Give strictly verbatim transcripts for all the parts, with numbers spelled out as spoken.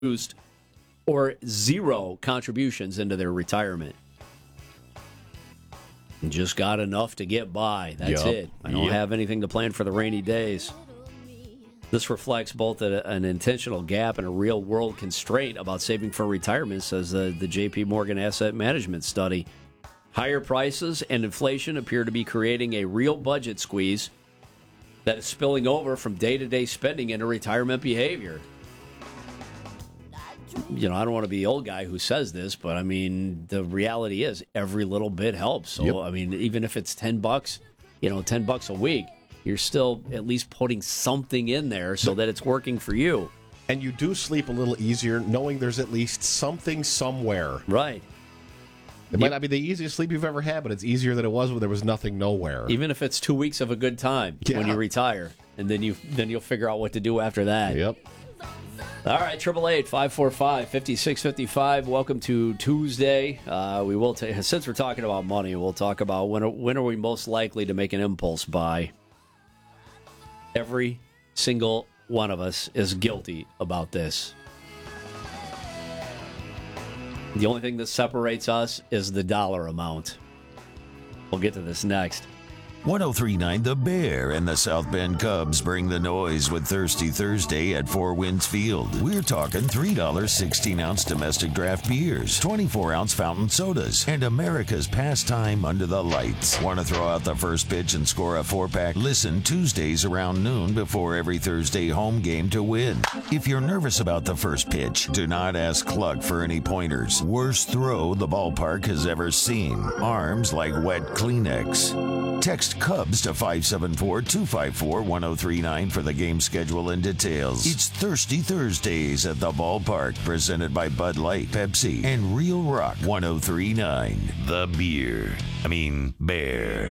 used or zero contributions into their retirement. Just got enough to get by. That's Yep. it. I don't Yep. have anything to plan for the rainy days. This reflects both a, an intentional gap and a real-world constraint about saving for retirement, says the, the J P Morgan Asset Management study. Higher prices and inflation appear to be creating a real budget squeeze that is spilling over from day-to-day spending into retirement behavior. You know, I don't want to be the old guy who says this, but I mean, the reality is every little bit helps. So, Yep. I mean, even if it's ten bucks, you know, ten bucks a week, you're still at least putting something in there so that it's working for you. And you do sleep a little easier knowing there's at least something somewhere. Right. It might not be the easiest sleep you've ever had, but it's easier than it was when there was nothing nowhere. Even if it's two weeks of a good time Yeah. when you retire, and then you then you'll figure out what to do after that. Yep. All right, triple eight five four five fifty six fifty five. Welcome to Tuesday. Uh, we will ta- since we're talking about money, we'll talk about when are, when are we most likely to make an impulse buy. Every single one of us is guilty about this. The only thing that separates us is the dollar amount. We'll get to this next. one oh three point nine The Bear and the South Bend Cubs bring the noise with Thirsty Thursday at Four Winds Field. We're talking three dollars sixteen-ounce domestic draft beers, twenty-four ounce fountain sodas, and America's pastime under the lights. Want to throw out the first pitch and score a four-pack? Listen Tuesdays around noon before every Thursday home game to win. If you're nervous about the first pitch, do not ask Cluck for any pointers. Worst throw the ballpark has ever seen. Arms like wet Kleenex. Text Cubs to five seven four, two five four, one oh three nine for the game schedule and details. It's Thirsty Thursdays at the ballpark, presented by Bud Light, Pepsi, and Real Rock one oh three point nine. The Beer. I mean, Bear.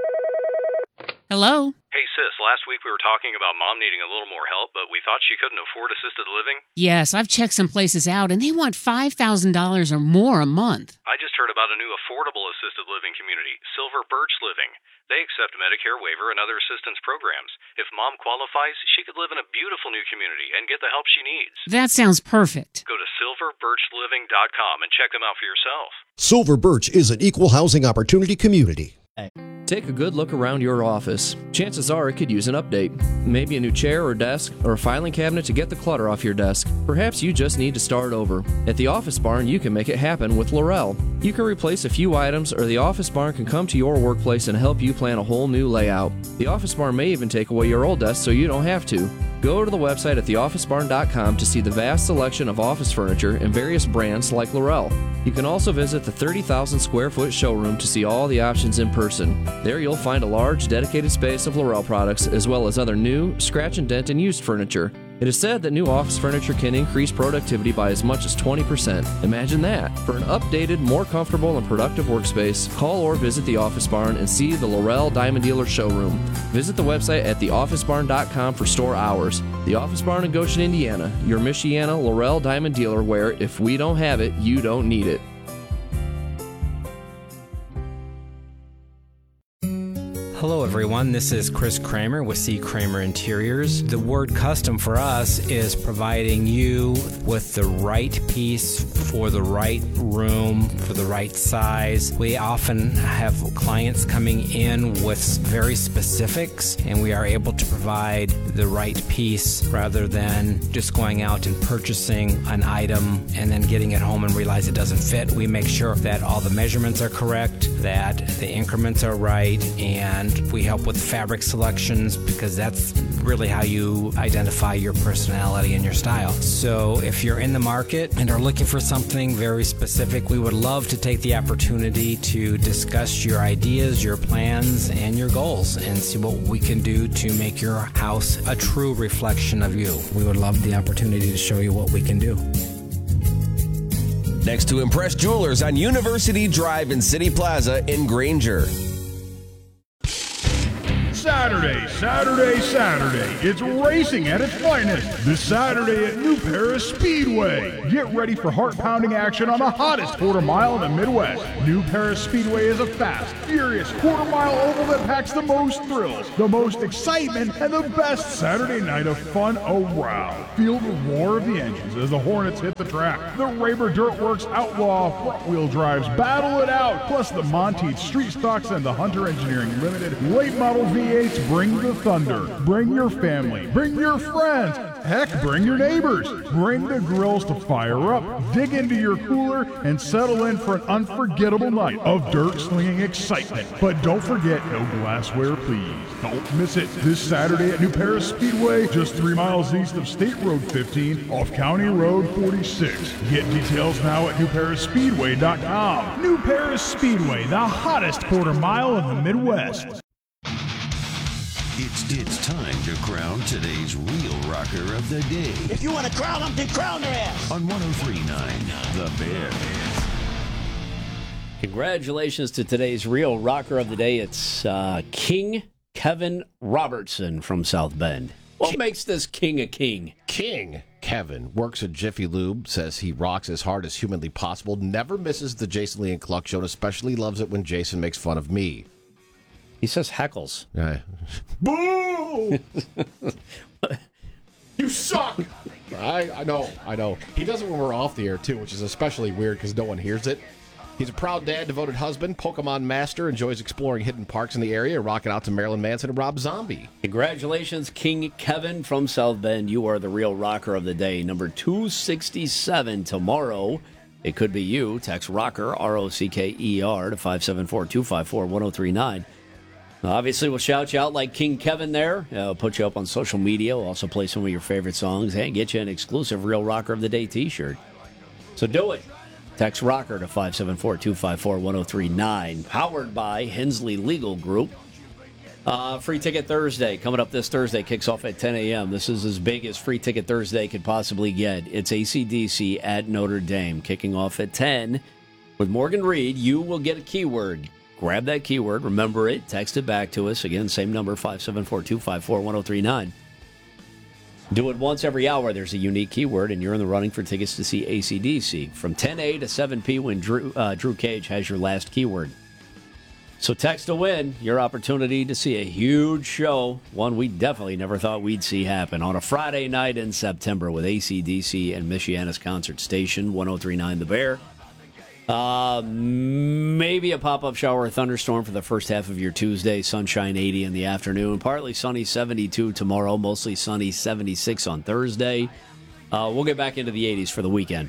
Hello? Hey, sis, last week we were talking about mom needing a little more help, but we thought she couldn't afford assisted living. Yes, I've checked some places out, and they want five thousand dollars or more a month. I just heard about a new affordable assisted living community, Silver Birch Living. They accept Medicare waiver and other assistance programs. If mom qualifies, she could live in a beautiful new community and get the help she needs. That sounds perfect. Go to silver birch living dot com and check them out for yourself. Silver Birch is an equal housing opportunity community. Take a good look around your office. Chances are it could use an update. Maybe a new chair or desk, or a filing cabinet to get the clutter off your desk. Perhaps you just need to start over. At the Office Barn, you can make it happen with Laurel. You can replace a few items, or the Office Barn can come to your workplace and help you plan a whole new layout. The Office Barn may even take away your old desk so you don't have to. Go to the website at the office barn dot com to see the vast selection of office furniture and various brands like Laurel. You can also visit the thirty thousand square foot showroom to see all the options in person. There you'll find a large dedicated space of Laurel products as well as other new, scratch and dent and used furniture. It is said that new office furniture can increase productivity by as much as twenty percent. Imagine that. For an updated, more comfortable and productive workspace, call or visit the Office Barn and see the Laurel Diamond Dealer showroom. Visit the website at the office barn dot com for store hours. The Office Barn in Goshen, Indiana, your Michiana Laurel Diamond Dealer where if we don't have it, you don't need it. Hello everyone, this is Chris Kramer with C. Kramer Interiors. The word custom for us is providing you with the right piece for the right room, for the right size. We often have clients coming in with very specifics, and we are able to provide the right piece rather than just going out and purchasing an item and then getting it home and realize it doesn't fit. We make sure that all the measurements are correct, that the increments are right, and we help with fabric selections because that's really how you identify your personality and your style. So if you're in the market and are looking for something very specific, we would love to take the opportunity to discuss your ideas, your plans, and your goals and see what we can do to make your house a true reflection of you. We would love the opportunity to show you what we can do. Next to Impress Jewelers on University Drive in City Plaza in Granger. Saturday, Saturday, Saturday. It's racing at its finest. This Saturday at New Paris Speedway. Get ready for heart-pounding action on the hottest quarter mile in the Midwest. New Paris Speedway is a fast, furious quarter-mile oval that packs the most thrills, the most excitement, and the best Saturday night of fun around. Feel the roar of the engines as the Hornets hit the track. The Rayber Dirtworks Outlaw front-wheel drives battle it out, plus the Monteith Street Stocks and the Hunter Engineering Limited late model V eights bring the thunder. Bring your family, bring your friends, heck, bring your neighbors. Bring the grills to fire up, dig into your cooler, and settle in for an unforgettable night of dirt-slinging excitement. But don't forget, no glassware, please. Don't miss it this Saturday at New Paris Speedway, just three miles east of State Road fifteen off County Road forty-six. Get details now at new paris speedway dot com. New Paris Speedway, the hottest quarter mile in the Midwest. It's it's time to crown today's real rocker of the day. If you want to crown them, then crown their ass. On one oh three point nine, The Bear. Congratulations to today's real rocker of the day. It's uh, King Kevin Robertson from South Bend. What King, makes this king a king? King Kevin works at Jiffy Lube, says he rocks as hard as humanly possible, never misses the Jason Lee and Cluck show, and especially loves it when Jason makes fun of me. He says heckles. Uh, Boo! You suck! I, I know, I know. He does it when we're off the air, too, which is especially weird because no one hears it. He's a proud dad, devoted husband, Pokemon master, enjoys exploring hidden parks in the area, rocking out to Marilyn Manson and Rob Zombie. Congratulations, King Kevin from South Bend. You are the real rocker of the day. Number two sixty-seven tomorrow. It could be you. Text ROCKER, R O C K E R, to five seven four, two five four, one oh three nine. Obviously, we'll shout you out like King Kevin there. Uh, put you up on social media. We'll also play some of your favorite songs and get you an exclusive Real Rocker of the Day t-shirt. So do it. Text ROCKER to five seven four, two five four, one oh three nine. Powered by Hensley Legal Group. Uh, Free Ticket Thursday coming up this Thursday. Kicks off at ten a.m. This is as big as Free Ticket Thursday could possibly get. It's A C D C at Notre Dame. Kicking off at ten. With Morgan Reed, you will get a keyword. Grab that keyword, remember it, text it back to us. Again, same number, five seven four, two five four, one oh three nine. Do it once every hour. There's a unique keyword, and you're in the running for tickets to see A C D C from ten a to seven p when Drew, uh, Drew Cage has your last keyword. So text to win your opportunity to see a huge show, one we definitely never thought we'd see happen, on a Friday night in September with A C D C and Michiana's Concert Station, one oh three nine The Bear. Uh, maybe a pop-up shower or thunderstorm for the first half of your Tuesday. Sunshine eighty in the afternoon. Partly sunny seventy-two tomorrow. Mostly sunny seventy-six on Thursday. Uh, we'll get back into the eighties for the weekend.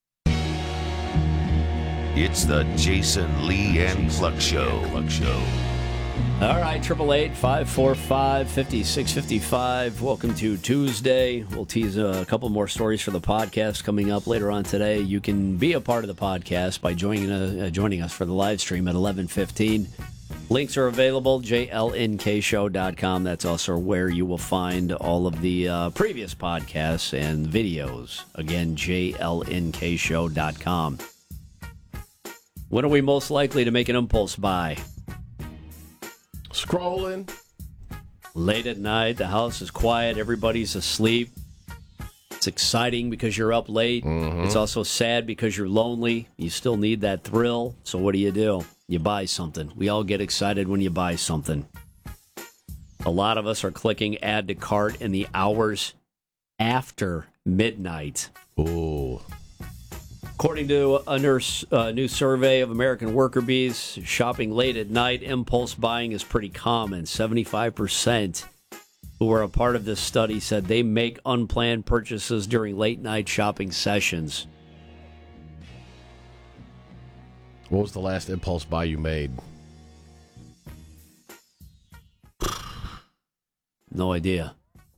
It's the Jason Lee and Cluck Show. Cluck Show. All right, triple eight, five four five, five six five five. Welcome to Tuesday. We'll tease a couple more stories for the podcast coming up later on today. You can be a part of the podcast by joining uh, joining us for the live stream at eleven fifteen. Links are available, j l n k show dot com. That's also where you will find all of the uh, previous podcasts and videos. Again, j l n k show dot com. When are we most likely to make an impulse buy? Scrolling. Late at night, the house is quiet, everybody's asleep. It's exciting because you're up late. Mm-hmm. It's also sad because you're lonely. You still need that thrill. So what do you do? You buy something. We all get excited when you buy something. A lot of us are clicking add to cart in the hours after midnight. Ooh. According to a nurse, uh, new survey of American worker bees, shopping late at night, impulse buying is pretty common. seventy-five percent who were a part of this study said they make unplanned purchases during late night shopping sessions. What was the last impulse buy you made? No idea.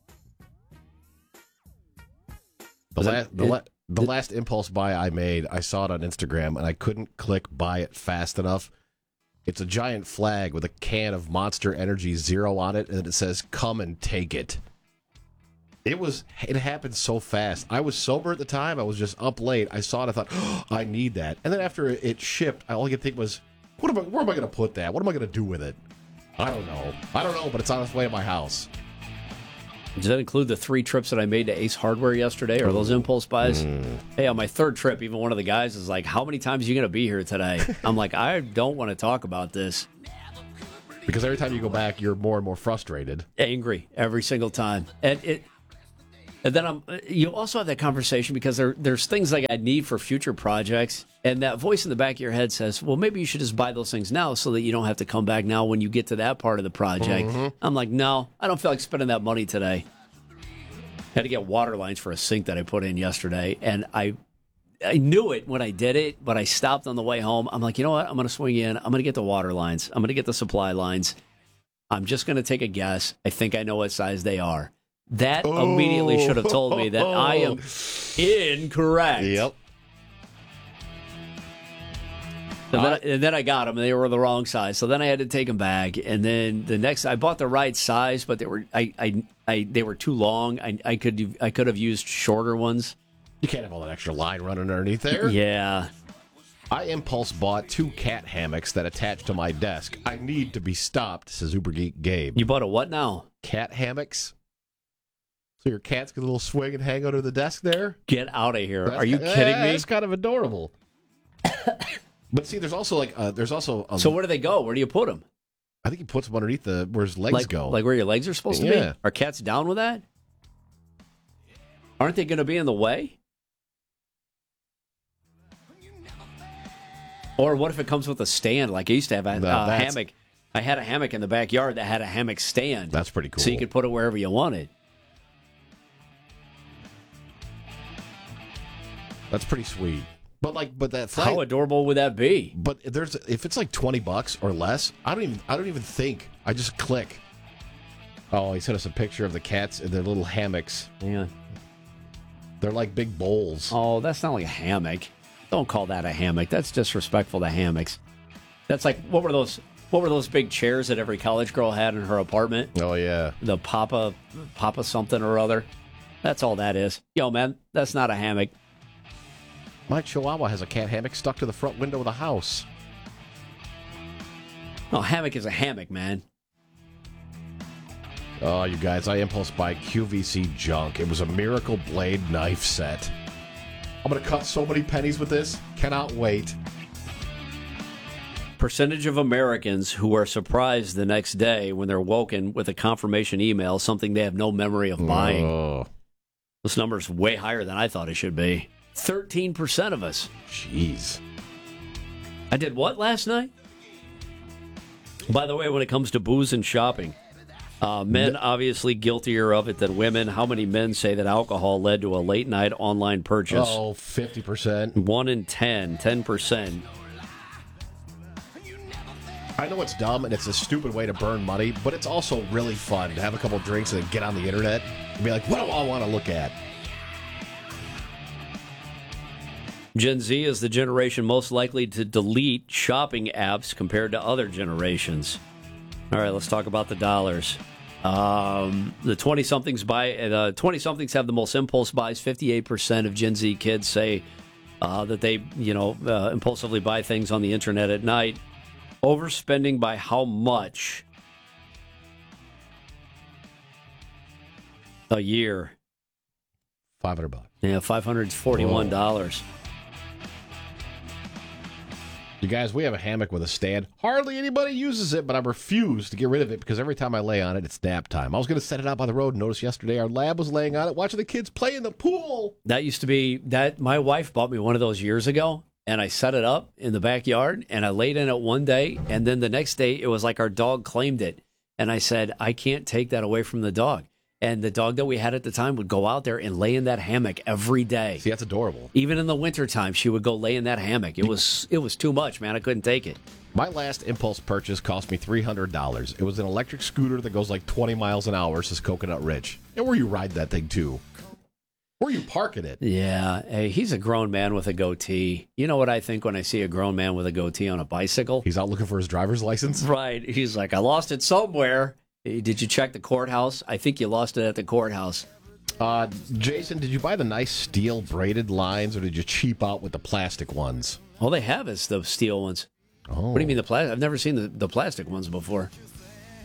The last, the, la- the last impulse buy I made, I saw it on Instagram, and I couldn't click buy it fast enough. It's a giant flag with a can of Monster Energy Zero on it, and it says, come and take it. It was. It happened so fast. I was sober at the time. I was just up late. I saw it. I thought, oh, I need that. And then after it shipped, all I could think was, what am I, where am I going to put that? What am I going to do with it? I don't know. I don't know, but it's on its way to my house. Does that include the three trips that I made to Ace Hardware yesterday? Or those impulse buys? Mm. Hey, on my third trip, even one of the guys is like, how many times are you going to be here today? I'm like, I don't want to talk about this. Because every time you go back, you're more and more frustrated. Angry every single time. And it... And then I'm, you also have that conversation because there, there's things like I need for future projects. And that voice in the back of your head says, well, maybe you should just buy those things now so that you don't have to come back now when you get to that part of the project. Mm-hmm. I'm like, no, I don't feel like spending that money today. Had to get water lines for a sink that I put in yesterday. And I I knew it when I did it, but I stopped on the way home. I'm like, you know what? I'm going to swing in. I'm going to get the water lines. I'm going to get the supply lines. I'm just going to take a guess. I think I know what size they are. That oh. immediately should have told me that I am incorrect. Yep. And then, I, and then I got them, and they were the wrong size. So then I had to take them back. And then the next, I bought the right size, but they were I, I, I they were too long. I, I could I could have used shorter ones. You can't have all that extra line running underneath there. Yeah. I impulse bought two cat hammocks that attach to my desk. I need to be stopped, says Uber Geek Gabe. You bought a what now? Cat hammocks. So your cat's got a little swing and hang under the desk there? Get out of here. That's, Are you kidding yeah, me? It's kind of adorable. But see, there's also like, uh, there's also. Um, so where do they go? Where do you put them? I think he puts them underneath the where his legs like, go. Like where your legs are supposed to yeah. be? Are cats down with that? Aren't they going to be in the way? Or what if it comes with a stand? Like I used to have a no, uh, hammock. I had a hammock in the backyard that had a hammock stand. That's pretty cool. So you could put it wherever you wanted. That's pretty sweet. But like, but that flight, how adorable would that be? But there's if it's like twenty bucks or less, I don't even I don't even think. I just click. Oh, he sent us a picture of the cats in their little hammocks. Yeah, they're like big bowls. Oh, that's not like a hammock. Don't call that a hammock. That's disrespectful to hammocks. That's like what were those? What were those big chairs that every college girl had in her apartment? Oh yeah, the Papa Papa something or other. That's all that is. Yo, man, that's not a hammock. My Chihuahua has a cat hammock stuck to the front window of the house. No, hammock is a hammock, man. Oh, you guys, I impulse buy Q V C junk. It was a Miracle Blade knife set. I'm going to cut so many pennies with this. Cannot wait. Percentage of Americans who are surprised the next day when they're woken with a confirmation email, something they have no memory of buying. Oh. This number's way higher than I thought it should be. thirteen percent of us. Jeez. I did what last night? By the way, when it comes to booze and shopping, uh, men obviously guiltier of it than women. How many men say that alcohol led to a late night online purchase? Oh, fifty percent. One in ten, ten percent. I know it's dumb and it's a stupid way to burn money, but it's also really fun to have a couple drinks and then get on the internet and be like, what do I want to look at? Gen Z is the generation most likely to delete shopping apps compared to other generations. All right, let's talk about the dollars. Um, the twenty-somethings buy. The twenty-somethings have the most impulse buys. fifty-eight percent of Gen Z kids say uh, that they, you know, uh, impulsively buy things on the internet at night. Overspending by how much? A year. Five hundred bucks. Yeah, five hundred forty-one dollars. You guys, we have a hammock with a stand. Hardly anybody uses it, but I refuse to get rid of it because every time I lay on it, it's nap time. I was going to set it out by the road and notice yesterday our lab was laying on it, watching the kids play in the pool. That used to be that. My wife bought me one of those years ago, and I set it up in the backyard, and I laid in it one day, and then the next day, it was like our dog claimed it. And I said, I can't take that away from the dog. And the dog that we had at the time would go out there and lay in that hammock every day. See, that's adorable. Even in the wintertime, she would go lay in that hammock. It was it was too much, man. I couldn't take it. My last impulse purchase cost me three hundred dollars. It was an electric scooter that goes like twenty miles an hour, says Coconut Ridge. And where you ride that thing to? Where you parking it? Yeah. Hey, he's a grown man with a goatee. You know what I think when I see a grown man with a goatee on a bicycle? He's out looking for his driver's license? Right. He's like, I lost it somewhere. Did you check the courthouse? I think you lost it at the courthouse. Uh, Jason, did you buy the nice steel braided lines, or did you cheap out with the plastic ones? All they have is the steel ones. Oh. What do you mean the plastic? I've never seen the, the plastic ones before.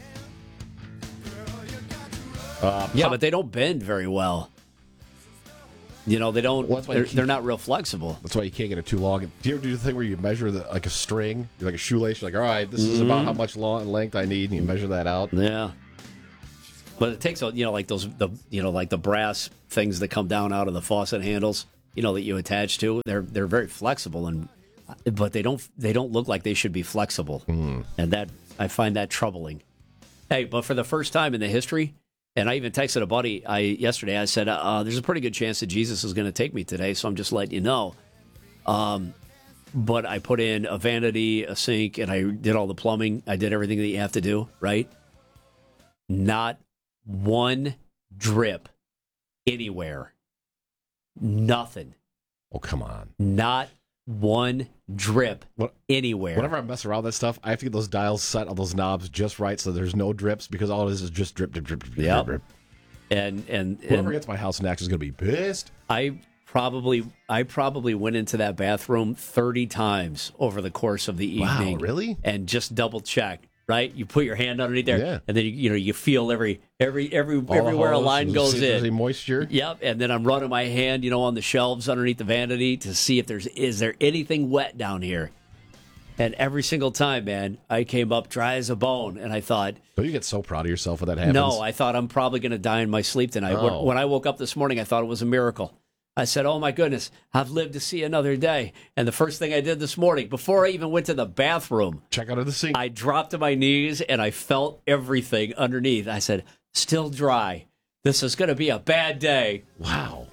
Uh, yeah, pop- but they don't bend very well. You know, they don't. Well, that's why they're, you keep- they're not real flexible. That's why you can't get it too long. Do you ever do the thing where you measure the, like a string, you're like a shoelace? You're like, all right, this is Mm-hmm. about how much long length I need, and you measure that out. Yeah, but it takes a you know like those the you know like the brass things that come down out of the faucet handles. You know that you attach to. They're they're very flexible and but they don't they don't look like they should be flexible, Mm. and that I find that troubling. Hey, but for the first time in the history. And I even texted a buddy I yesterday. I said, uh, there's a pretty good chance that Jesus is going to take me today, so I'm just letting you know. Um, but I put in a vanity, a sink, and I did all the plumbing. I did everything that you have to do, right? Not one drip anywhere. Nothing. Oh, come on. Not one drip What, anywhere. Whenever I mess around with that stuff, I have to get those dials set on those knobs just right so there's no drips, because all it is is just drip, drip, drip, drip, Yep. drip, drip. And and, Whoever and gets my house next is going to be pissed. I probably I probably went into that bathroom thirty times over the course of the Wow, evening. really? And just double check, right? You put your hand underneath there, Yeah. and then you, you know you feel every every every All the everywhere a hose, line see goes if there's in. any moisture. Yep, and then I'm running my hand, you know, on the shelves underneath the vanity to see if there's is there anything wet down here. And every single time, man, I came up dry as a bone, and I thought, Don't you get so proud of yourself when that happens? no, I thought I'm probably going to die in my sleep tonight. When- Oh. When I woke up this morning, I thought it was a miracle. I said, oh, my goodness, I've lived to see another day. And the first thing I did this morning, before I even went to the bathroom, Check under the sink. I dropped to my knees and I felt everything underneath. I said, still dry. This is going to be a bad day. Wow.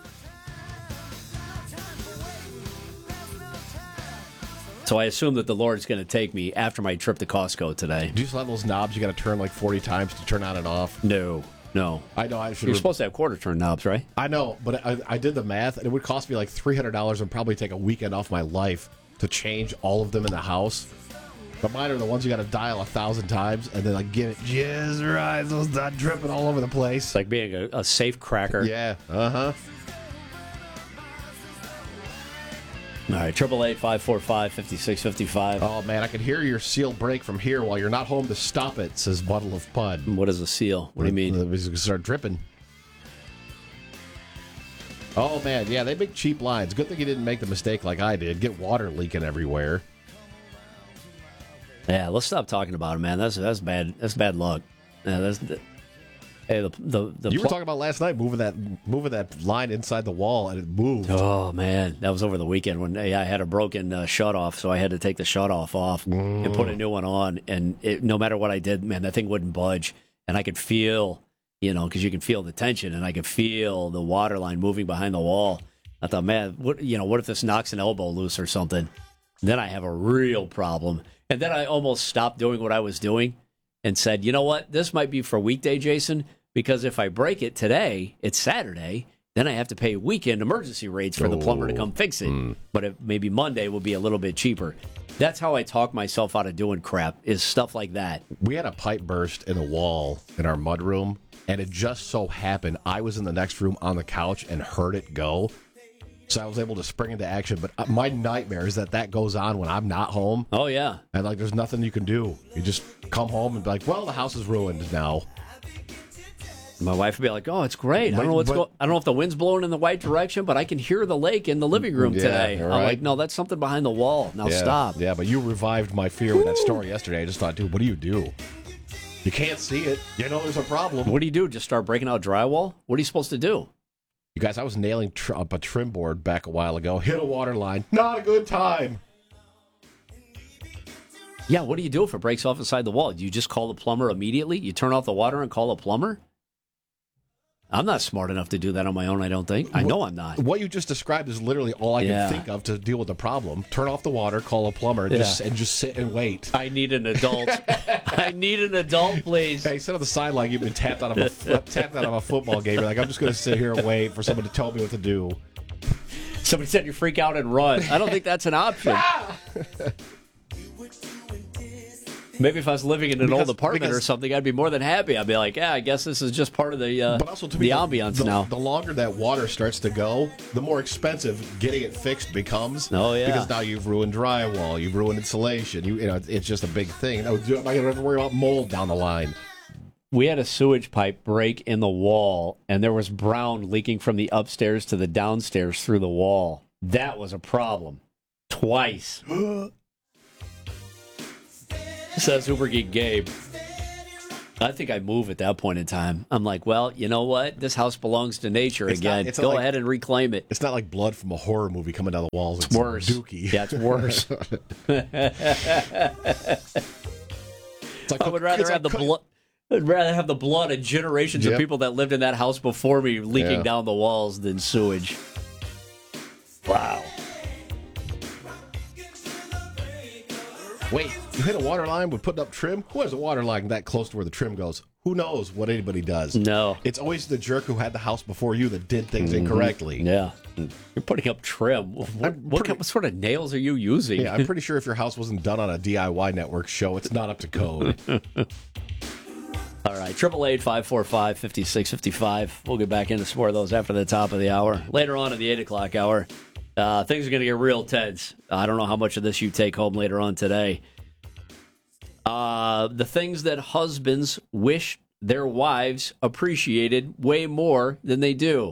So I assume that the Lord's going to take me after my trip to Costco today. Do you still have those knobs you got to turn like forty times to turn on and off? No, no. I know. I should. You're supposed to have quarter turn knobs, right? I know, but I, I did the math, and it would cost me like three hundred dollars and probably take a weekend off my life to change all of them in the house. But mine are the ones you got to dial a thousand times, and then like get it just right, so it's not dripping all over the place. It's like being a, a safe cracker. Yeah. Uh huh. All right, triple eight five four five fifty six fifty five. Oh man, I can hear your seal break from here while you're not home to stop it. Says Bottle of Pud. What is a seal? What do you mean? It's gonna start dripping. Oh man, yeah, they make cheap lines. Good thing you didn't make the mistake like I did. Get water leaking everywhere. Yeah, let's stop talking about it, man. That's that's bad. That's bad luck. Yeah, that's. Hey, the the, the You pl- were talking about last night moving that moving that line inside the wall, and it moved. Oh man, that was over the weekend when yeah, I had a broken uh, shut off, so I had to take the shut off off Mm. and put a new one on. And it, no matter what I did, man, that thing wouldn't budge, and I could feel, you know, because you can feel the tension, and I could feel the water line moving behind the wall. I thought, man, what you know, what if this knocks an elbow loose or something? Then I have a real problem. And then I almost stopped doing what I was doing and said, you know what, this might be for weekday, Jason. Because if I break it today, it's Saturday, then I have to pay weekend emergency rates for the plumber to come fix it. Mm. But if maybe Monday will be a little bit cheaper. That's how I talk myself out of doing crap, is stuff like that. We had a pipe burst in a wall in our mudroom, and it just so happened I was in the next room on the couch and heard it go. So I was able to spring into action. But my nightmare is that that goes on when I'm not home. Oh, yeah. And, like, there's nothing you can do. You just come home and be like, well, the house is ruined now. My wife would be like, "Oh, it's great. I don't know But- what's but- going. I don't know if the wind's blowing in the right direction, but I can hear the lake in the living room Yeah, today." right. I'm like, "No, that's something behind the wall. Now yeah, stop." Yeah, but you revived my fear with that story yesterday. I just thought, dude, what do you do? You can't see it. You know there's a problem. What do you do? Just start breaking out drywall? What are you supposed to do? You guys, I was nailing tr- up a trim board back a while ago. Hit a water line. Not a good time. Yeah, what do you do if it breaks off inside the wall? Do you just call the plumber immediately? You turn off the water and call a plumber? I'm not smart enough to do that on my own, I don't think. I know I'm not. What you just described is literally all I Yeah. can think of to deal with the problem. Turn off the water, call a plumber, and, Yeah. just, and just sit and wait. I need an adult. I need an adult, please. Hey, sit on the sideline. You've been tapped out of a tapped out of a football game. You're like, I'm just going to sit here and wait for someone to tell me what to do. Somebody said you freak out and run. I don't think that's an option. Maybe if I was living in an Because- old apartment or because- something, I'd be more than happy. I'd be like, yeah, I guess this is just part of the uh, But also, to the me, ambiance the, now. The longer that water starts to go, the more expensive getting it fixed becomes. Oh, yeah. Because now you've ruined drywall, you've ruined insulation. You, you know, it's just a big thing. Now, do- am I going to have to worry about mold down the line? We had a sewage pipe break in the wall, and there was brown leaking from the upstairs to the downstairs through the wall. That was a problem. Twice. Says Uber Geek Gabe. I think I move at that point in time. I'm like, well, you know what? This house belongs to nature It's again. not- it's Go not like- ahead and reclaim it. It's not like blood from a horror movie coming down the walls. It's worse. Dookie. Yeah, it's worse. It's like I would rather it's have the like cook- blood. I'd rather have the blood of generations Yep. of people that lived in that house before me leaking Yeah. down the walls than sewage. Wow. Wait, you hit a water line with putting up trim? Who has a water line that close to where the trim goes? Who knows what anybody does? No. It's always the jerk who had the house before you that did things incorrectly. Yeah. You're putting up trim. What, what, pretty- what sort of nails are you using? Yeah, I'm pretty sure if your house wasn't done on a D I Y network show, it's not up to code. All right, triple eight five four five fifty six fifty five. We'll get back into some more of those after the top of the hour. Later on in the eight o'clock hour, uh, things are going to get real tense. I don't know how much of this you take home later on today. Uh, the things that husbands wish their wives appreciated way more than they do.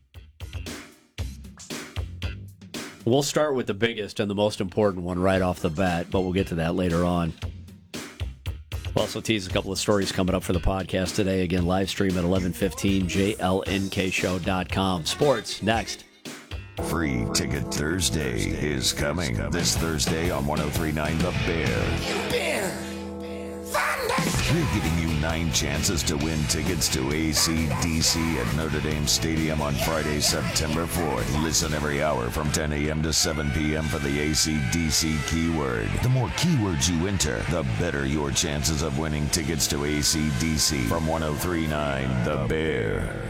We'll start with the biggest and the most important one right off the bat, but we'll get to that later on. We'll also tease a couple of stories coming up for the podcast today. Again, live stream at eleven fifteen, J L N K show dot com. Sports, next. Free Ticket Thursday is coming this Thursday on one oh three point nine The Bear. We're giving you nine chances to win tickets to A C D C at Notre Dame Stadium on Friday, September fourth. Listen every hour from ten a.m. to seven p.m. for the A C D C keyword. The more keywords you enter, the better your chances of winning tickets to A C D C from one oh three point nine The Bear.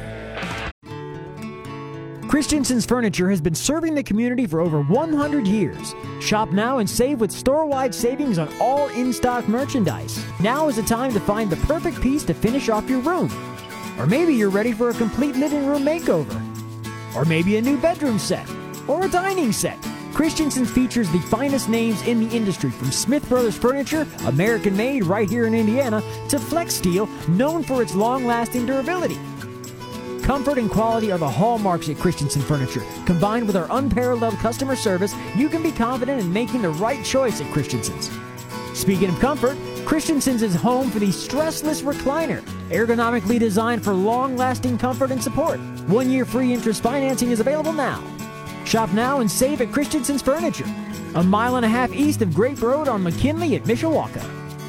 Christensen's Furniture has been serving the community for over one hundred years. Shop now and save with store-wide savings on all in-stock merchandise. Now is the time to find the perfect piece to finish off your room. Or maybe you're ready for a complete living room makeover. Or maybe a new bedroom set. Or a dining set. Christensen's features the finest names in the industry, from Smith Brothers Furniture, American-made right here in Indiana, to Flex Steel, known for its long-lasting durability. Comfort and quality are the hallmarks at Christensen Furniture. Combined with our unparalleled customer service, you can be confident in making the right choice at Christensen's. Speaking of comfort, Christensen's is home for the stressless recliner, ergonomically designed for long-lasting comfort and support. One-year free interest financing is available now. Shop now and save at Christensen's Furniture, a mile and a half east of Grape Road on McKinley at Mishawaka.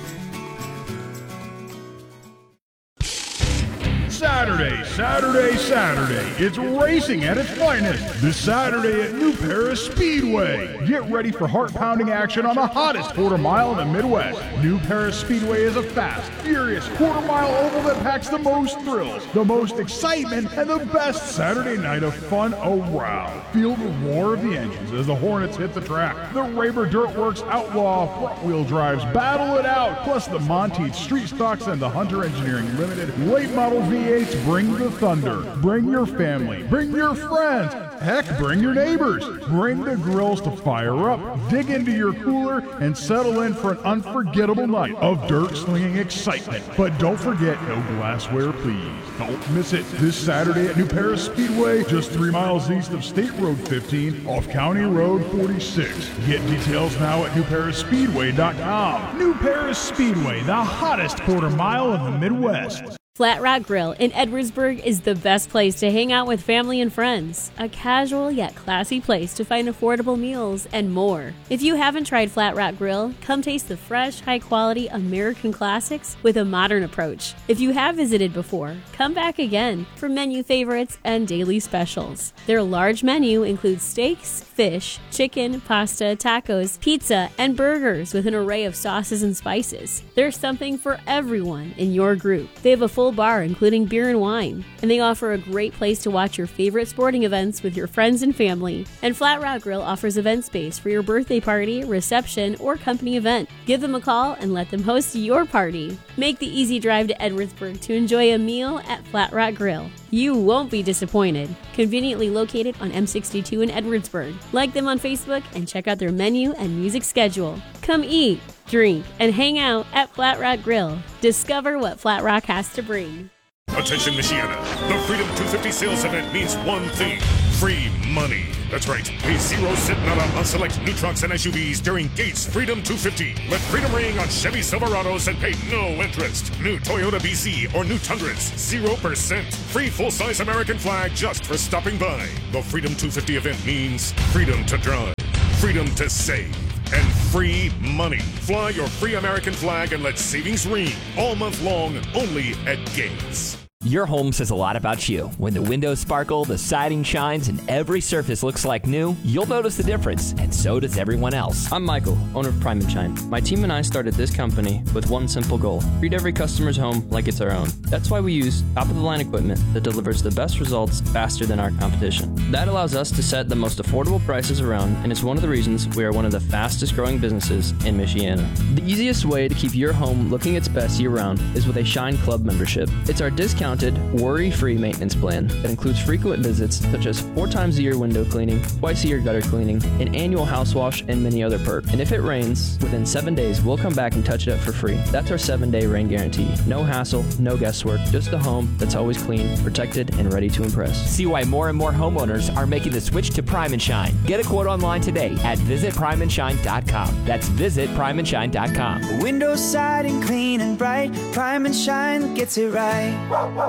Saturday, Saturday, Saturday. It's racing at its finest. This Saturday at New Paris Speedway. Get ready for heart-pounding action on the hottest quarter mile in the Midwest. New Paris Speedway is a fast, furious quarter-mile oval that packs the most thrills, the most excitement, and the best Saturday night of fun around. Feel the roar of the engines as the Hornets hit the track. The Raber Dirtworks Outlaw front-wheel drives battle it out, plus the Monteith Street Stocks and the Hunter Engineering Limited late model V eights bring the thunder. Bring your family. Bring your friends. Heck, bring your neighbors. Bring the grills to fire up. Dig into your cooler and settle in for an unforgettable night of dirt-slinging excitement. But don't forget, no glassware, please. Don't miss it this Saturday at New Paris Speedway, just three miles east of State Road fifteen off County Road forty-six. Get details now at new paris speedway dot com. New Paris Speedway, the hottest quarter mile in the Midwest. Flat Rock Grill in Edwardsburg is the best place to hang out with family and friends. A casual yet classy place to find affordable meals and more. If you haven't tried Flat Rock Grill, come taste the fresh, high-quality American classics with a modern approach. If you have visited before, come back again for menu favorites and daily specials. Their large menu includes steaks, fish, chicken, pasta, tacos, pizza, and burgers with an array of sauces and spices. There's something for everyone in your group. They have a full bar including beer and wine, and they offer a great place to watch your favorite sporting events with your friends and family. And Flat Rock Grill offers event space for your birthday party, reception, or company event. Give them a call and let them host your party. Make the easy drive to Edwardsburg to enjoy a meal at Flat Rock Grill. You won't be disappointed. Conveniently located on M sixty-two in Edwardsburg. Like them on Facebook and check out their menu and music schedule. Come eat, drink, and hang out at Flat Rock Grill. Discover what Flat Rock has to bring. Attention, Michiana. The Freedom two fifty sales event means one thing. Free money. That's right. Pay zero cent nada on select new trucks and S U Vs during Gates Freedom two fifty. Let freedom ring on Chevy Silverados and pay no interest. New Toyota B Z or new Tundras, zero percent. Free full-size American flag just for stopping by. The Freedom two fifty event means freedom to drive, freedom to save, and free money. Fly your free American flag and let savings ring all month long only at Gates. Your home says a lot about you. When the windows sparkle, the siding shines, and every surface looks like new, you'll notice the difference, and so does everyone else. I'm Michael, owner of Prime and Shine. My team and I started this company with one simple goal: treat every customer's home like it's our own. That's why we use top-of-the-line equipment that delivers the best results faster than our competition. That allows us to set the most affordable prices around, and it's one of the reasons we are one of the fastest-growing businesses in Michiana. The easiest way to keep your home looking its best year-round is with a Shine Club membership. It's our discount worry-free maintenance plan that includes frequent visits such as four times a year window cleaning, twice a year gutter cleaning, an annual house wash, and many other perks. And if it rains, within seven days, we'll come back and touch it up for free. That's our seven-day rain guarantee. No hassle, no guesswork, just a home that's always clean, protected, and ready to impress. See why more and more homeowners are making the switch to Prime and Shine. Get a quote online today at visit prime and shine dot com. That's visit prime and shine dot com. Windows, siding, clean and bright. Prime and Shine gets it right.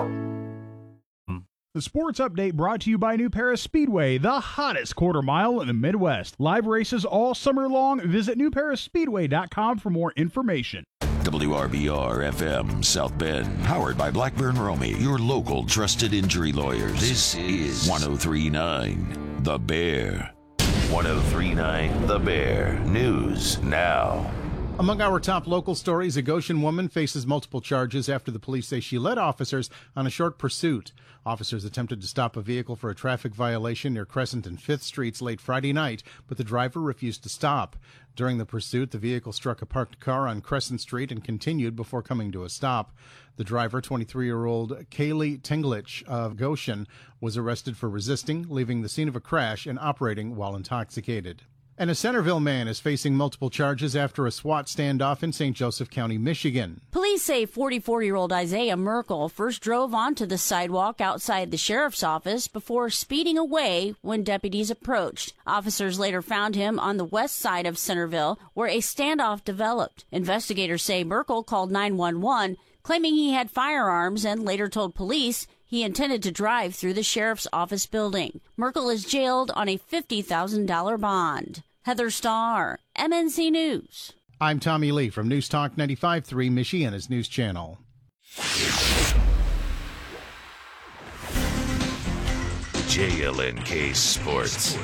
The sports update brought to you by New Paris Speedway, the hottest quarter mile in the Midwest. Live races all summer long. Visit new paris speedway dot com for more information. W R B R F M South Bend, powered by Blackburn Romy, your local trusted injury lawyers. This is one oh three point nine The Bear. one oh three point nine The Bear. News now. Among our top local stories, a Goshen woman faces multiple charges after the police say she led officers on a short pursuit. Officers attempted to stop a vehicle for a traffic violation near Crescent and fifth Streets late Friday night, but the driver refused to stop. During the pursuit, the vehicle struck a parked car on Crescent Street and continued before coming to a stop. The driver, twenty-three-year-old Kaylee Tinglich of Goshen, was arrested for resisting, leaving the scene of a crash, and operating while intoxicated. And a Centerville man is facing multiple charges after a SWAT standoff in Saint Joseph County, Michigan. Police say forty-four-year-old Isaiah Merkel first drove onto the sidewalk outside the sheriff's office before speeding away when deputies approached. Officers later found him on the west side of Centerville, where a standoff developed. Investigators say Merkel called nine one one, claiming he had firearms, and later told police he intended to drive through the sheriff's office building. Merkel is jailed on a fifty thousand dollars bond. Heather Starr, M N C News. I'm Tommy Lee from News Talk ninety-five point three, Michiana's News Channel. J L N K Sports.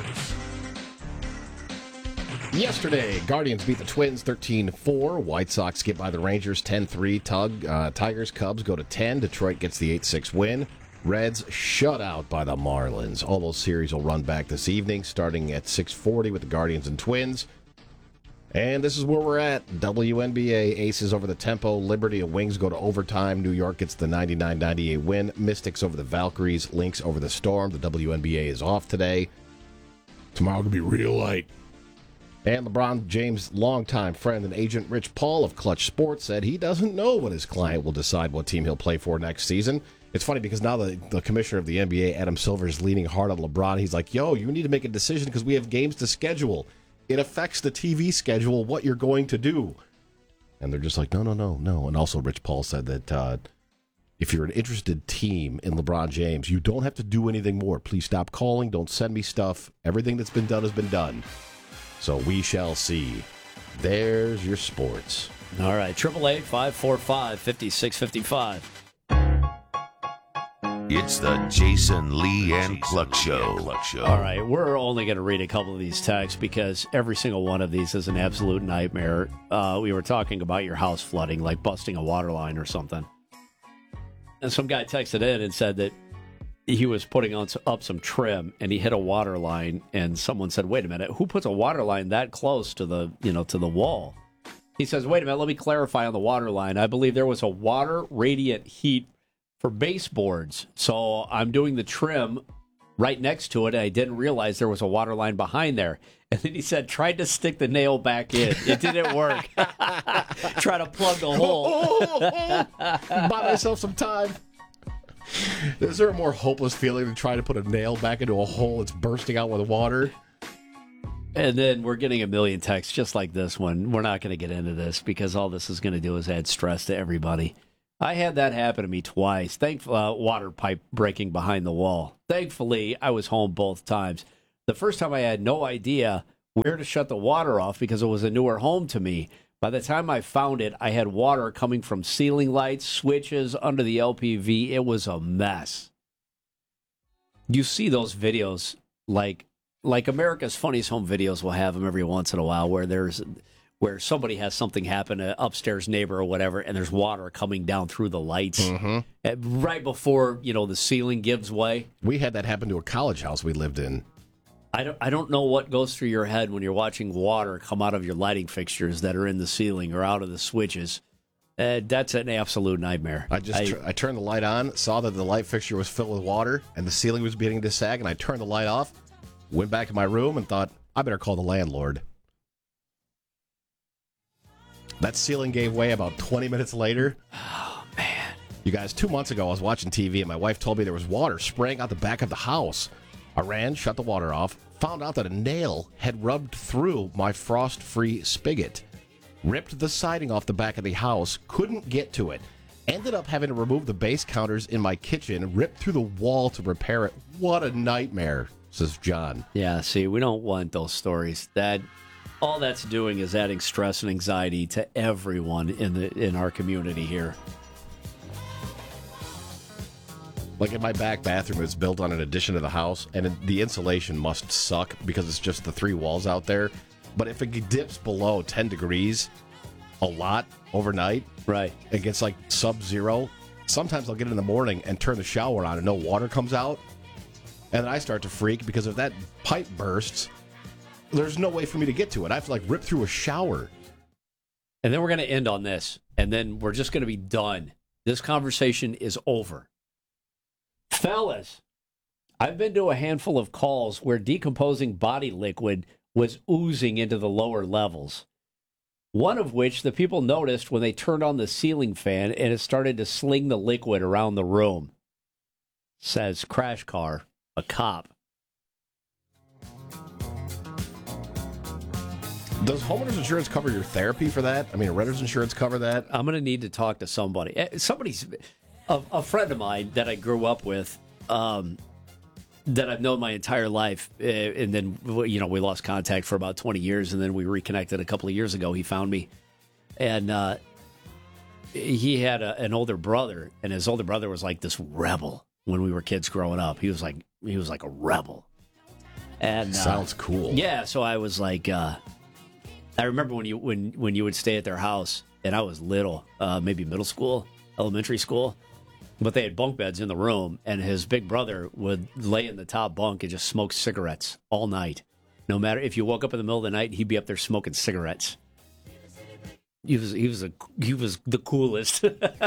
Yesterday, Guardians beat the Twins thirteen four. White Sox get by the Rangers ten three. Tug, uh, Tigers, Cubs go to ten. Detroit gets the eight six win. Reds shut out by the Marlins. All those series will run back this evening, starting at six forty with the Guardians and Twins. And this is where we're at. W N B A Aces over the Tempo. Liberty and Wings go to overtime. New York gets the ninety-nine ninety-eight win. Mystics over the Valkyries. Lynx over the Storm. The W N B A is off today. Tomorrow will be real light. And LeBron James' longtime friend and agent Rich Paul of Clutch Sports said he doesn't know when his client will decide what team he'll play for next season. It's funny because now the, the commissioner of the N B A, Adam Silver, is leaning hard on LeBron. He's like, yo, you need to make a decision because we have games to schedule. It affects the T V schedule, what you're going to do. And they're just like, no, no, no, no. And also Rich Paul said that uh, if you're an interested team in LeBron James, you don't have to do anything more. Please stop calling. Don't send me stuff. Everything that's been done has been done. So we shall see. There's your sports. All right, eight eight eight, five four five, five six five five. It's the Jason Lee and Cluck Show. All right, we're only going to read a couple of these texts because every single one of these is an absolute nightmare. Uh, we were talking about your house flooding, like busting a water line or something. And some guy texted in and said that he was putting on up some trim and he hit a water line, and someone said, wait a minute, who puts a water line that close to the, you know, to the wall? He says, wait a minute, let me clarify on the water line. I believe there was a water radiant heat for baseboards. So I'm doing the trim right next to it, and I didn't realize there was a water line behind there. And then he said, tried to stick the nail back in. It didn't work. Try to plug the hole. Oh, oh, oh. Buy myself some time. Is there a more hopeless feeling than trying to put a nail back into a hole that's bursting out with water? And then we're getting a million texts just like this one. We're not going to get into this because all this is going to do is add stress to everybody. I had that happen to me twice. Thankfully, uh, water pipe breaking behind the wall. Thankfully, I was home both times. The first time I had no idea where to shut the water off because it was a newer home to me. By the time I found it, I had water coming from ceiling lights, switches, under the L P V. It was a mess. You see those videos, like like America's Funniest Home Videos will have them every once in a while, where there's where somebody has something happen, an upstairs neighbor or whatever, and there's water coming down through the lights mm-hmm. right before, you know, the ceiling gives way. We had that happen to a college house we lived in. I don't, I don't know what goes through your head when you're watching water come out of your lighting fixtures that are in the ceiling or out of the switches. Uh, that's an absolute nightmare. I just I, tr- I turned the light on, saw that the light fixture was filled with water, and the ceiling was beginning to sag, and I turned the light off, went back in my room, and thought, I better call the landlord. That ceiling gave way about twenty minutes later. Oh, man. You guys, two months ago, I was watching T V, and my wife told me there was water spraying out the back of the house. I ran, shut the water off, found out that a nail had rubbed through my frost-free spigot, ripped the siding off the back of the house, couldn't get to it, ended up having to remove the base counters in my kitchen, ripped through the wall to repair it. What a nightmare, says John. Yeah, see, we don't want those stories. That all that's doing is adding stress and anxiety to everyone in the in our community here. Like in my back bathroom, it's built on an addition to the house, and it, the insulation must suck because it's just the three walls out there. But if it dips below ten degrees a lot overnight, right, it gets like sub-zero, sometimes I'll get in the morning and turn the shower on and no water comes out. And then I start to freak because if that pipe bursts, there's no way for me to get to it. I have to like rip through a shower. And then we're going to end on this, and then we're just going to be done. This conversation is over. Fellas, I've been to a handful of calls where decomposing body liquid was oozing into the lower levels. One of which the people noticed when they turned on the ceiling fan and it started to sling the liquid around the room. Says Crash Car, a cop. Does homeowners insurance cover your therapy for that? I mean, renter's insurance cover that? I'm going to need to talk to somebody. Somebody's... A, a friend of mine that I grew up with, um, that I've known my entire life, uh, and then, you know, we lost contact for about twenty years, and then we reconnected a couple of years ago. He found me, and uh, he had a, an older brother, and his older brother was like this rebel when we were kids growing up. He was like he was like a rebel. And uh, sounds cool. Yeah, so I was like, uh, I remember when you when when you would stay at their house, and I was little, uh, maybe middle school, elementary school. But they had bunk beds in the room, and his big brother would lay in the top bunk and just smoke cigarettes all night. No matter if you woke up in the middle of the night, he'd be up there smoking cigarettes. He was he was a he was the coolest.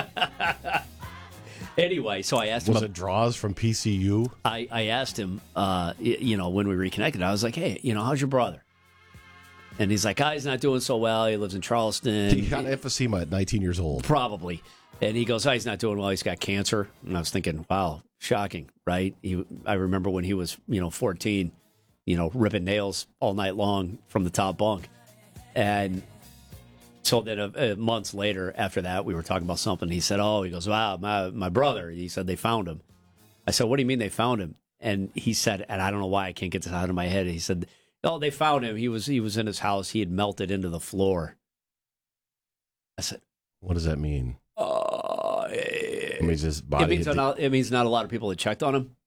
Anyway, so I asked him. Was it draws from P C U? I, I asked him, uh, you know, when we reconnected, I was like, hey, you know, how's your brother? And he's like, oh, he's not doing so well. He lives in Charleston. He got emphysema at nineteen years old. Probably. And he goes, oh, he's not doing well. He's got cancer. And I was thinking, wow, shocking, right? He, I remember when he was, you know, fourteen, you know, ripping nails all night long from the top bunk. And so then a, a months later after that, we were talking about something. He said, oh, he goes, wow, my, my brother, he said they found him. I said, what do you mean they found him? And he said, and I don't know why I can't get this out of my head. He said, oh, they found him. He was he was in his house. He had melted into the floor. I said, what does that mean? Uh, it means his body. It means, not, it means not a lot of people had checked on him.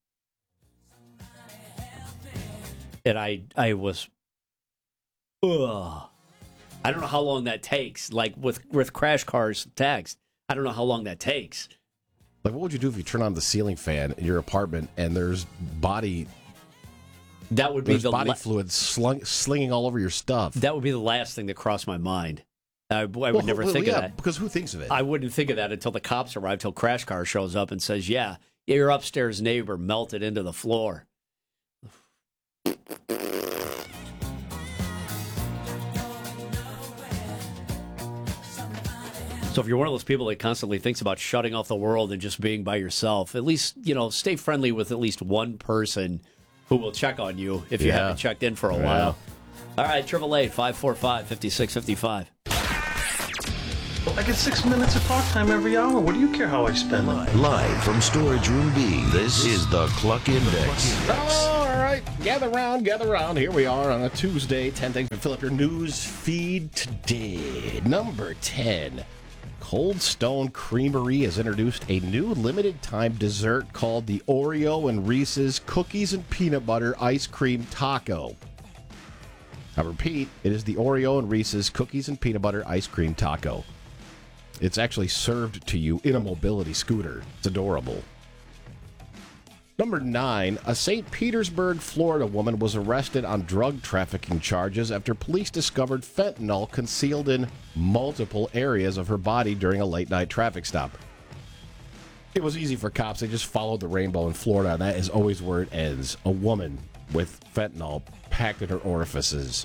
And I I was, ugh. I don't know how long that takes. Like with, with Crash Car's text, I don't know how long that takes. Like, what would you do if you turn on the ceiling fan in your apartment and there's body... That would be There's the body la- fluid slung, slinging all over your stuff. That would be the last thing that crossed my mind. I, I would well, never well, think yeah, of that. Because who thinks of it? I wouldn't think of that until the cops arrive, till Crash Car shows up and says, yeah, your upstairs neighbor melted into the floor. So if you're one of those people that constantly thinks about shutting off the world and just being by yourself, at least, you know, stay friendly with at least one person who will check on you if you Yeah. haven't checked in for a Yeah. while. All right, triple eight five four five five six five five. I get six minutes of talk time every hour. What do you care how I spend it? Live from Storage Room B, this is the Cluck Index. All right, gather round, gather round. Here we are on a Tuesday. ten things to fill up your news feed today. Number ten. Cold Stone Creamery has introduced a new limited-time dessert called the Oreo and Reese's Cookies and Peanut Butter Ice Cream Taco. I repeat, it is the Oreo and Reese's Cookies and Peanut Butter Ice Cream Taco. It's actually served to you in a mobility scooter. It's adorable. Number nine, a Saint Petersburg, Florida woman was arrested on drug trafficking charges after police discovered fentanyl concealed in multiple areas of her body during a late-night traffic stop. It was easy for cops. They just followed the rainbow in Florida, and that is always where it ends. A woman with fentanyl packed in her orifices.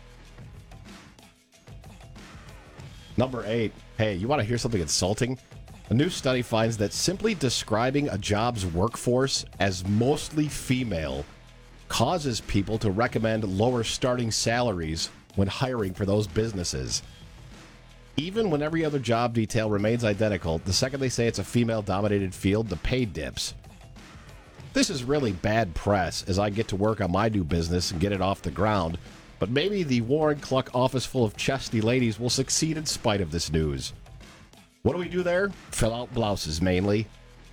Number eight, hey, you want to hear something insulting? A new study finds that simply describing a job's workforce as mostly female causes people to recommend lower starting salaries when hiring for those businesses. Even when every other job detail remains identical, the second they say it's a female-dominated field, the pay dips. This is really bad press as I get to work on my new business and get it off the ground, but maybe the Warren Cluck office full of chesty ladies will succeed in spite of this news. What do we do there? Fill out blouses, mainly.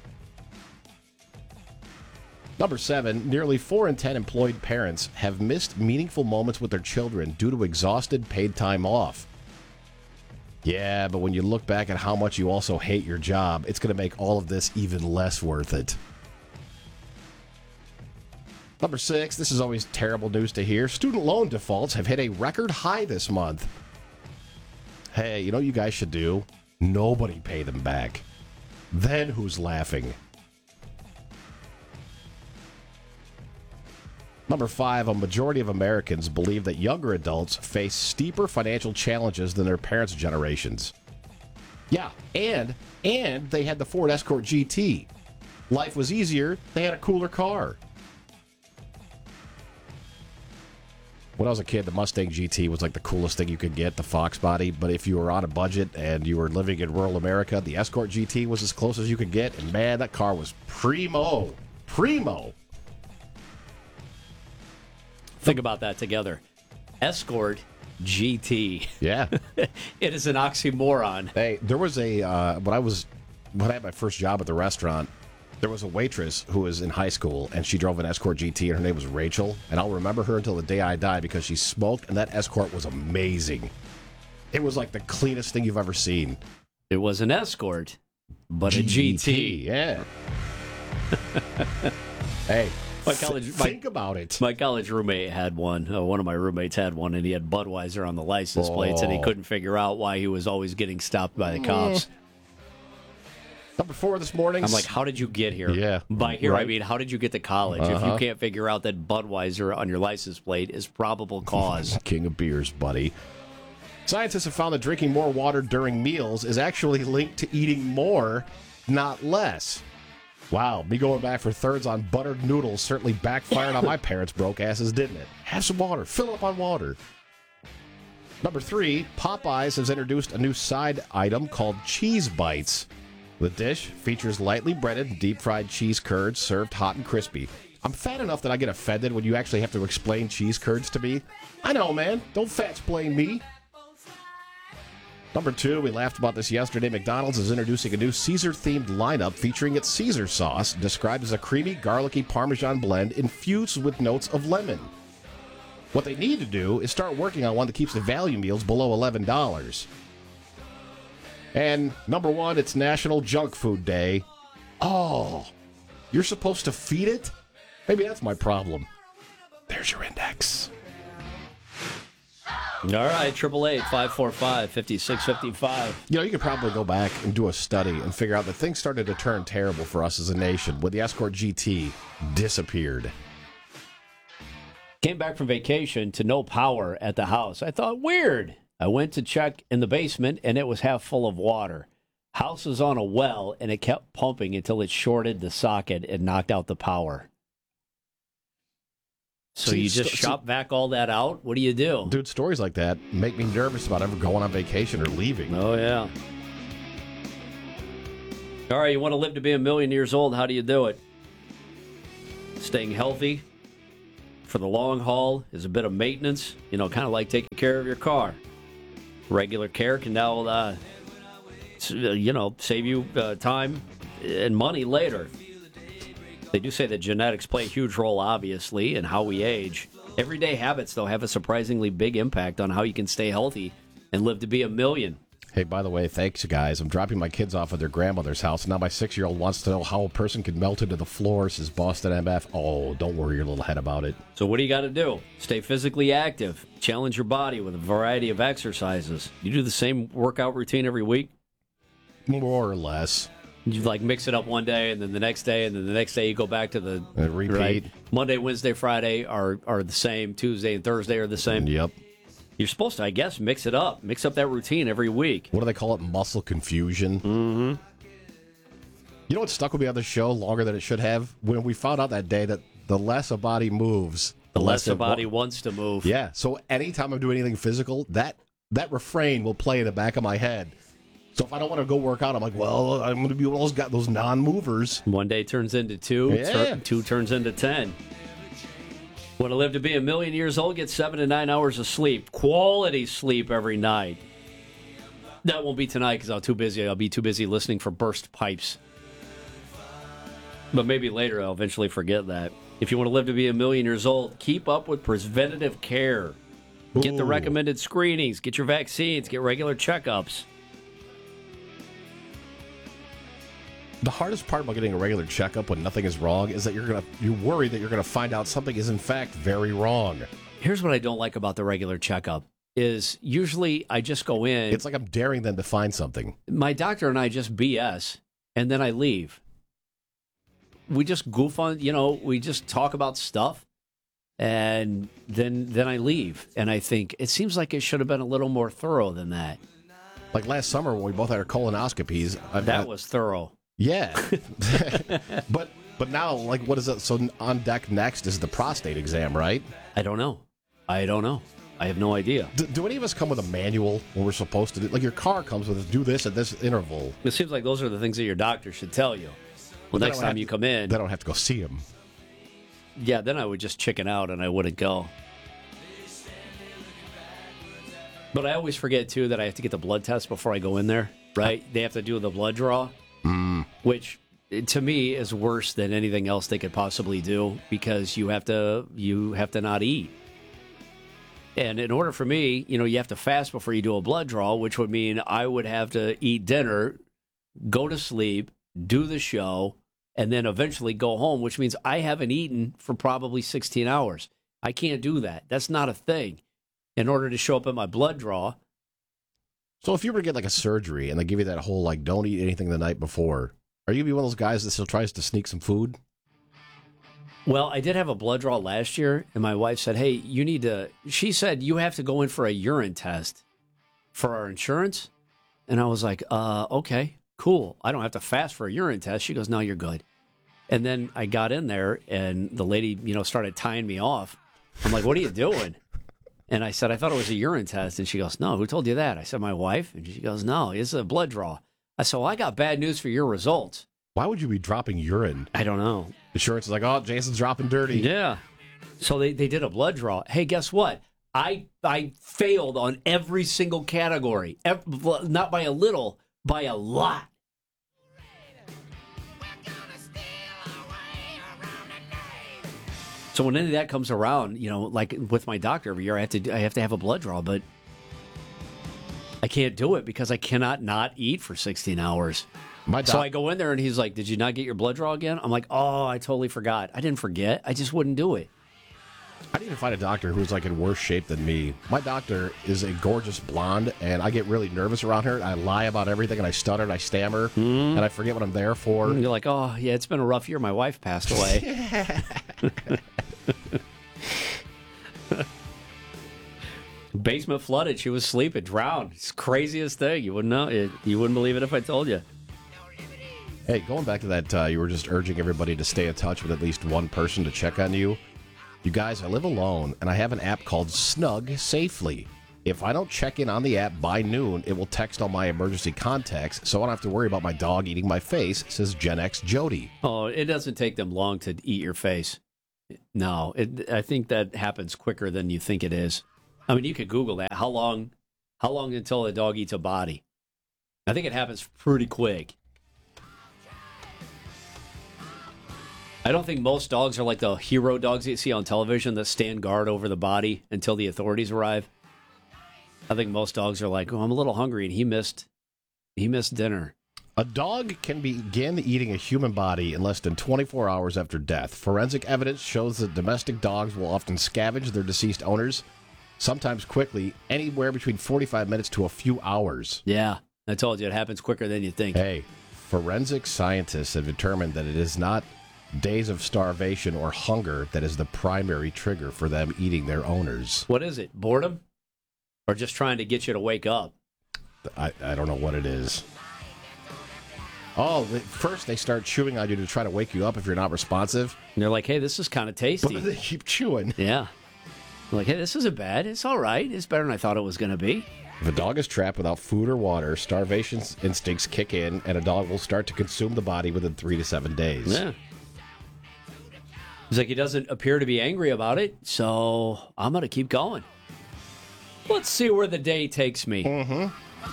Number seven, nearly four in ten employed parents have missed meaningful moments with their children due to exhausted paid time off. Yeah, but when you look back at how much you also hate your job, it's going to make all of this even less worth it. Number six, this is always terrible news to hear. Student loan defaults have hit a record high this month. Hey, you know what you guys should do? Nobody pay them back. Then who's laughing? Number five, a majority of Americans believe that younger adults face steeper financial challenges than their parents' generations. Yeah, and and they had the Ford Escort G T. Life was easier. They had a cooler car. When I was a kid, the Mustang G T was like the coolest thing you could get, the Fox body. But if you were on a budget and you were living in rural America, the Escort G T was as close as you could get. And man, that car was primo. Primo. Think about that together. Escort G T. Yeah. It is an oxymoron. Hey, there was a, uh, when I was, when I had my first job at the restaurant, there was a waitress who was in high school, and she drove an Escort G T, and her name was Rachel. And I'll remember her until the day I die because she smoked, and that Escort was amazing. It was like the cleanest thing you've ever seen. It was an Escort, but a G T. Yeah. Hey, my college, my, think about it. My college roommate had one. Uh, one of my roommates had one, and he had Budweiser on the license plates, and he Oh. couldn't figure out why he was always getting stopped by the cops. Number four this morning. I'm like, how did you get here? Yeah. By here, I Right. mean, how did you get to college? If you Uh-huh. can't figure out that Budweiser on your license plate is probable cause. King of beers, buddy. Scientists have found that drinking more water during meals is actually linked to eating more, not less. Wow, me going back for thirds on buttered noodles certainly backfired on my parents' broke asses, didn't it? Have some water. Fill up on water. Number three, Popeyes has introduced a new side item called Cheese Bites. The dish features lightly breaded, deep-fried cheese curds served hot and crispy. I'm fat enough that I get offended when you actually have to explain cheese curds to me. I know, man. Don't fat-splain me. Number two, we laughed about this yesterday. McDonald's is introducing a new Caesar-themed lineup featuring its Caesar sauce, described as a creamy, garlicky Parmesan blend infused with notes of lemon. What they need to do is start working on one that keeps the value meals below eleven dollars. And number one, it's National Junk Food Day. Oh, you're supposed to feed it? Maybe that's my problem. There's your index. All right, triple eight five four five five six five five. You know, you could probably go back and do a study and figure out that things started to turn terrible for us as a nation when the Escort G T disappeared. Came back from vacation to no power at the house. I thought, weird. I went to check in the basement, and it was half full of water. House was on a well, and it kept pumping until it shorted the socket and knocked out the power. So See, you just st- shop back all that out? What do you do? Dude, stories like that make me nervous about ever going on vacation or leaving. Oh, yeah. All right, you want to live to be a million years old. How do you do it? Staying healthy for the long haul is a bit of maintenance, you know, kind of like taking care of your car. Regular care can now, uh, you know, save you uh, time and money later. They do say that genetics play a huge role, obviously, in how we age. Everyday habits, though, have a surprisingly big impact on how you can stay healthy and live to be a million. Hey, by the way, thanks, guys. I'm dropping my kids off at their grandmother's house. Now my six-year-old wants to know how a person can melt into the floor, says Boston M F. Oh, don't worry your little head about it. So what do you got to do? Stay physically active. Challenge your body with a variety of exercises. You do the same workout routine every week? More or less. You like mix it up one day, and then the next day, and then the next day you go back to the and repeat. Right? Monday, Wednesday, Friday are are the same. Tuesday and Thursday are the same. Yep. You're supposed to, I guess, mix it up. Mix up that routine every week. What do they call it? Muscle confusion. Mm-hmm. You know what stuck with me on the show longer than it should have? When we found out that day that the less a body moves, The less a it body wa- wants to move. Yeah. So anytime I'm doing anything physical, that that refrain will play in the back of my head. So if I don't want to go work out, I'm like, well, I'm going to be one of those got those non-movers. One day turns into two. Yeah. tur- two turns into ten. Want to live to be a million years old? Get seven to nine hours of sleep. Quality sleep every night. That won't be tonight because I'm too busy. I'll be too busy listening for burst pipes. But maybe later I'll eventually forget that. If you want to live to be a million years old, keep up with preventative care. Get the Ooh. recommended screenings. Get your vaccines. Get regular checkups. The hardest part about getting a regular checkup when nothing is wrong is that you're gonna you're worried that you're gonna find out something is in fact very wrong. Here's what I don't like about the regular checkup is usually I just go in. It's like I'm daring them to find something. My doctor and I just B S, and then I leave. We just goof on, you know, we just talk about stuff, and then then I leave. And I think it seems like it should have been a little more thorough than that. Like last summer when we both had our colonoscopies. I've That got- was thorough. Yeah. but but now, like, what is it? So on deck next is the prostate exam, right? I don't know. I don't know. I have no idea. Do, do any of us come with a manual when we're supposed to do? Like your car comes with do this at this interval. It seems like those are the things that your doctor should tell you. Well, They next don't time have you to- come in, They don't have to go see him. yeah, then I would just chicken out and I wouldn't go. But I always forget, too, that I have to get the blood test before I go in there, right? They have to do the blood draw, mm. which to me is worse than anything else they could possibly do because you have to you have to not eat. And in order for me, you know, you have to fast before you do a blood draw, which would mean I would have to eat dinner, go to sleep, do the show, and then eventually go home, which means I haven't eaten for probably sixteen hours. I can't do that. That's not a thing. In order to show up at my blood draw. So if you were to get like a surgery and they give you that whole like don't eat anything the night before, are you gonna be one of those guys that still tries to sneak some food? Well, I did have a blood draw last year, and my wife said, hey, you need to, she said, you have to go in for a urine test for our insurance. And I was like, uh, okay, cool. I don't have to fast for a urine test. She goes, no, you're good. And then I got in there, and the lady, you know, started tying me off. I'm like, what are you doing? And I said, I thought it was a urine test. And she goes, no, who told you that? I said, my wife. And she goes, no, it's a blood draw. I said, well, I got bad news for your results. Why would you be dropping urine? I don't know. Insurance is like, oh, Jason's dropping dirty. Yeah. So they, they did a blood draw. Hey, guess what? I I failed on every single category. Ev- not by a little, by a lot. So when any of that comes around, you know, like with my doctor every year, I have to I have to have a blood draw, but I can't do it because I cannot not eat for sixteen hours. My doc- so I go in there and he's like, did you not get your blood draw again? I'm like, oh, I totally forgot. I didn't forget. I just wouldn't do it. I didn't even find a doctor who's like in worse shape than me. My doctor is a gorgeous blonde, and I get really nervous around her. I lie about everything, and I stutter, and I stammer, Mm. and I forget what I'm there for. And you're like, oh, yeah, it's been a rough year. My wife passed away. Basement flooded. She was sleeping, drowned. It's the craziest thing. You wouldn't know it. You wouldn't believe it if I told you. Hey, going back to that, uh, you were just urging everybody to stay in touch with at least one person to check on you. You guys, I live alone, and I have an app called Snug Safely. If I don't check in on the app by noon, it will text all my emergency contacts, so I don't have to worry about my dog eating my face, says Gen X Jody. Oh, it doesn't take them long to eat your face. No, it, I think that happens quicker than you think it is. I mean, you could Google that. How long, how long until a dog eats a body? I think it happens pretty quick. I don't think most dogs are like the hero dogs that you see on television that stand guard over the body until the authorities arrive. I think most dogs are like, oh, I'm a little hungry, and he missed, he missed dinner. A dog can begin eating a human body in less than twenty-four hours after death. Forensic evidence shows that domestic dogs will often scavenge their deceased owners, sometimes quickly, anywhere between forty-five minutes to a few hours. Yeah, I told you, it happens quicker than you think. Hey, forensic scientists have determined that it is not days of starvation or hunger that is the primary trigger for them eating their owners. What is it, boredom? Or just trying to get you to wake up? I, I don't know what it is. Oh, first they start chewing on you to try to wake you up if you're not responsive. And they're like, hey, this is kind of tasty. But they keep chewing. Yeah. They're like, hey, this isn't bad. It's all right. It's better than I thought it was going to be. If a dog is trapped without food or water, starvation instincts kick in, and a dog will start to consume the body within three to seven days. Yeah. He's like, he doesn't appear to be angry about it, so I'm going to keep going. Let's see where the day takes me. Mm-hmm.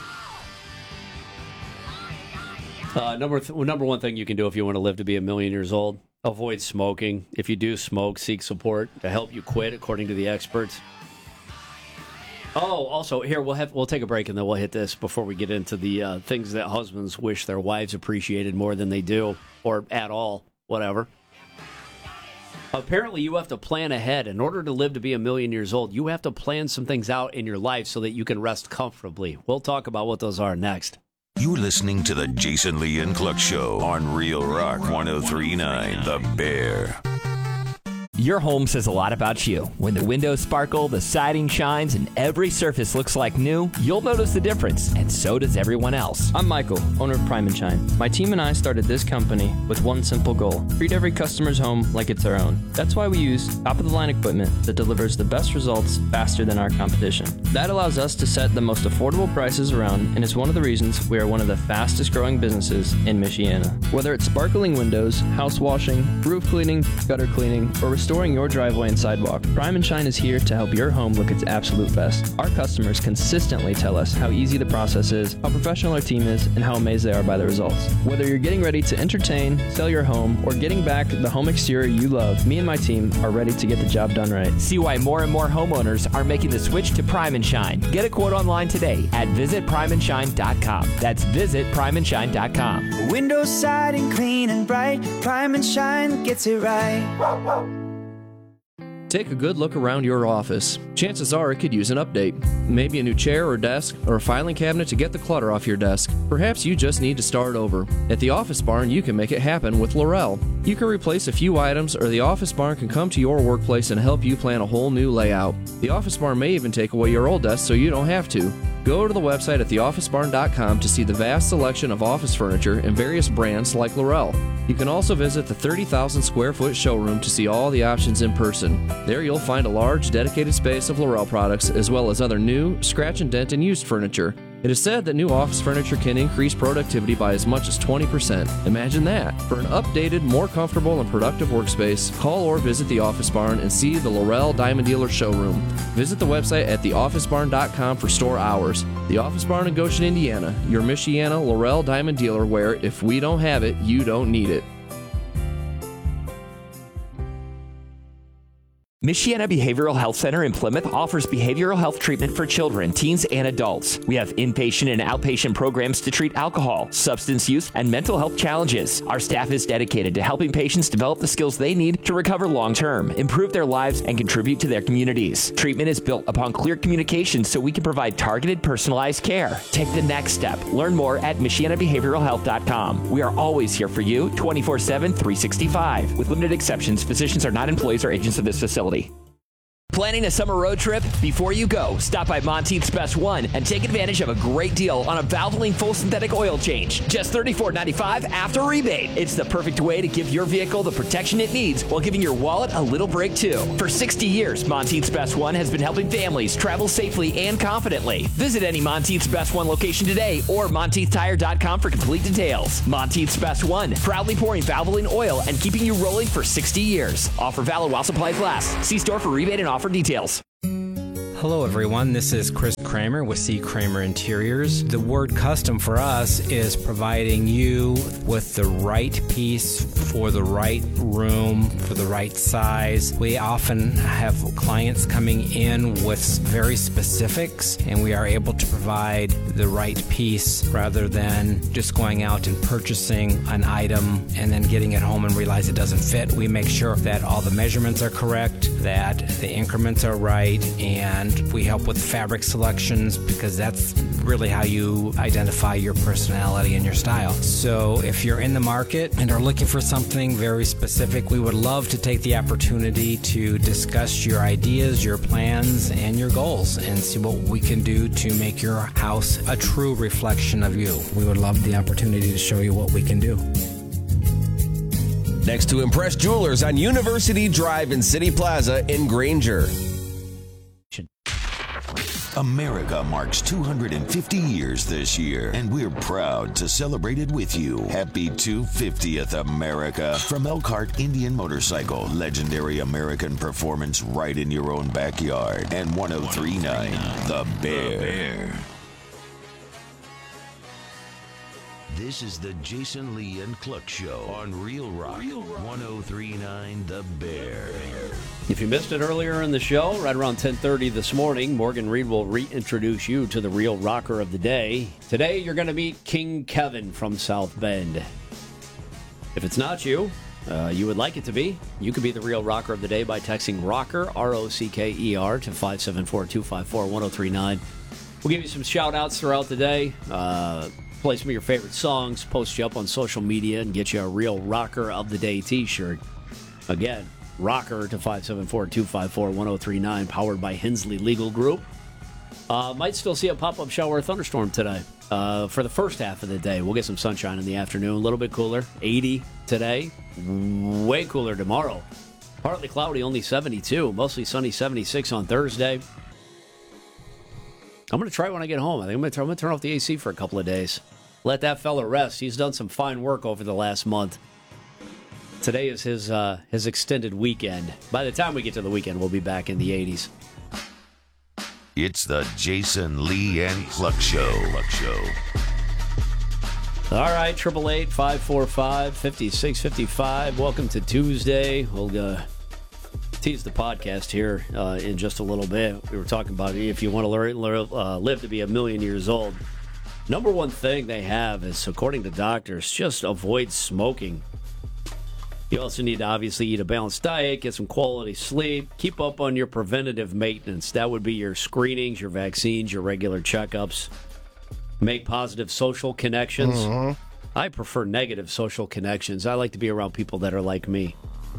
Uh, number th- number one thing you can do if you want to live to be a million years old, avoid smoking. If you do smoke, seek support to help you quit, according to the experts. Oh, also, here, we'll have we'll take a break, and then we'll hit this before we get into the uh, things that husbands wish their wives appreciated more than they do, or at all, whatever. Apparently, you have to plan ahead. In order to live to be a million years old, you have to plan some things out in your life so that you can rest comfortably. We'll talk about what those are next. You're listening to the Jason Lee and Cluck Show on Real Rock one oh three point nine, The Bear. Your home says a lot about you. When the windows sparkle, the siding shines, and every surface looks like new, you'll notice the difference, and so does everyone else. I'm Michael, owner of Prime and Shine. My team and I started this company with one simple goal: treat every customer's home like it's our own. That's why we use top-of-the-line equipment that delivers the best results faster than our competition. That allows us to set the most affordable prices around, and is one of the reasons we are one of the fastest-growing businesses in Michiana. Whether it's sparkling windows, house washing, roof cleaning, gutter cleaning, or restoring your driveway and sidewalk, Prime and Shine is here to help your home look its absolute best. Our customers consistently tell us how easy the process is, how professional our team is, and how amazed they are by the results. Whether you're getting ready to entertain, sell your home, or getting back the home exterior you love, me and my team are ready to get the job done right. See why more and more homeowners are making the switch to Prime and Shine. Get a quote online today at visit prime and shine dot com. That's visit prime and shine dot com. Windows, siding, clean and bright. Prime and Shine gets it right. Take a good look around your office. Chances are it could use an update. Maybe a new chair or desk, or a filing cabinet to get the clutter off your desk. Perhaps you just need to start over. At the Office Barn, you can make it happen with Laurel. You can replace a few items, or the Office Barn can come to your workplace and help you plan a whole new layout. The Office Barn may even take away your old desk so you don't have to. Go to the website at the office barn dot com to see the vast selection of office furniture and various brands like Laurel. You can also visit the thirty thousand square foot showroom to see all the options in person. There you'll find a large dedicated space of Laurel products, as well as other new, scratch and dent and used furniture. It is said that new office furniture can increase productivity by as much as twenty percent. Imagine that. For an updated, more comfortable and productive workspace, call or visit the Office Barn and see the Laurel Diamond Dealer showroom. Visit the website at the office barn dot com for store hours. The Office Barn in Goshen, Indiana, your Michiana Laurel Diamond Dealer, where if we don't have it, you don't need it. Michiana Behavioral Health Center in Plymouth offers behavioral health treatment for children, teens, and adults. We have inpatient and outpatient programs to treat alcohol, substance use, and mental health challenges. Our staff is dedicated to helping patients develop the skills they need to recover long-term, improve their lives, and contribute to their communities. Treatment is built upon clear communication so we can provide targeted, personalized care. Take the next step. Learn more at michiana behavioral health dot com. We are always here for you, twenty-four seven, three sixty-five. With limited exceptions, physicians are not employees or agents of this facility. Planning a summer road trip? Before you go, stop by Monteith's Best One and take advantage of a great deal on a Valvoline full synthetic oil change. Just thirty-four ninety-five after rebate. It's the perfect way to give your vehicle the protection it needs while giving your wallet a little break too. For sixty years, Monteith's Best One has been helping families travel safely and confidently. Visit any Monteith's Best One location today or Monteith Tire dot com for complete details. Monteith's Best One, proudly pouring Valvoline oil and keeping you rolling for sixty years. Offer valid while supplies last. See store for rebate and offer for details. Hello, everyone. This is Chris Kramer with C. Kramer Interiors. The word custom for us is providing you with the right piece for the right room, for the right size. We often have clients coming in with very specifics, and we are able to provide the right piece rather than just going out and purchasing an item and then getting it home and realize it doesn't fit. We make sure that all the measurements are correct, that the increments are right, and we help with fabric selections because that's really how you identify your personality and your style. So if you're in the market and are looking for something very specific, we would love to take the opportunity to discuss your ideas, your plans, and your goals and see what we can do to make your house a true reflection of you. We would love the opportunity to show you what we can do. Next to Impress Jewelers on University Drive in City Plaza in Granger. America marks two hundred fifty years this year, and we're proud to celebrate it with you. Happy two hundred fiftieth, America. From Elkhart Indian Motorcycle, legendary American performance right in your own backyard. And one oh three point nine, The Bear. The Bear. This is the Jason Lee and Cluck Show on Real Rock, Real Rock. one oh three point nine The Bear. If you missed it earlier in the show, right around ten thirty this morning, Morgan Reed will reintroduce you to the real rocker of the day. Today, you're going to meet King Kevin from South Bend. If it's not you, uh, you would like it to be, you could be the real rocker of the day by texting ROCKER, R O C K E R, to five seven four, two five four, one oh three nine. We'll give you some shout-outs throughout the day. Uh... Play some of your favorite songs, post you up on social media, and get you a real Rocker of the Day t-shirt. Again, Rocker to five seven four, two five four, one oh three nine, powered by Hensley Legal Group. Uh, might still see a pop-up shower or thunderstorm today uh, for the first half of the day. We'll get some sunshine in the afternoon, a little bit cooler, eighty today, way cooler tomorrow. Partly cloudy, only seventy-two, mostly sunny, seventy-six on Thursday. I'm going to try when I get home. I think I'm going, to, I'm going to turn off the A C for a couple of days. Let that fella rest. He's done some fine work over the last month. Today is his uh, his extended weekend. By the time we get to the weekend, we'll be back in the eighties. It's the Jason Lee and Cluck Show. Cluck Show. All right, eight eight eight, five four five, five six five five. Welcome to Tuesday. We'll uh, tease the podcast here uh, in just a little bit. We were talking about if you want to learn, learn, uh, live to be a million years old. Number one thing they have is, according to doctors, just avoid smoking. You also need to obviously eat a balanced diet, get some quality sleep, keep up on your preventative maintenance. That would be your screenings, your vaccines, your regular checkups. Make positive social connections. Mm-hmm. I prefer negative social connections. I like to be around people that are like me.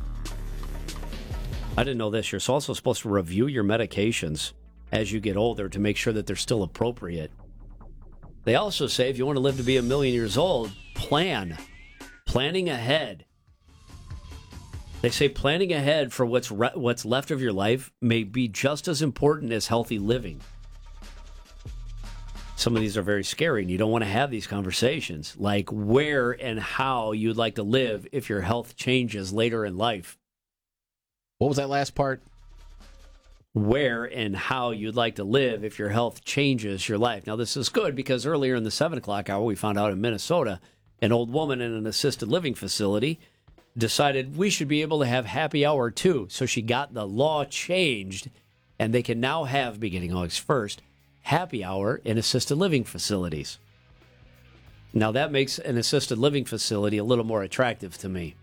I didn't know this. You're also supposed to review your medications as you get older to make sure that they're still appropriate. They also say if you want to live to be a million years old, plan. Planning ahead. They say planning ahead for what's re- what's left of your life may be just as important as healthy living. Some of these are very scary, and you don't want to have these conversations, like where and how you'd like to live if your health changes later in life. What was that last part? Where and how you'd like to live if your health changes your life. Now, this is good because earlier in the seven o'clock hour, we found out in Minnesota, an old woman in an assisted living facility decided we should be able to have happy hour too. So she got the law changed, and they can now have, beginning August first, happy hour in assisted living facilities. Now, that makes an assisted living facility a little more attractive to me.